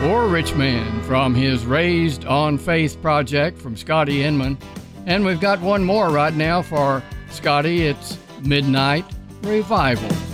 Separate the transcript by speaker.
Speaker 1: or Rich Man from his Raised on Faith project from Scotty Inman. And we've got one more right now for Scotty. It's Midnight Revival.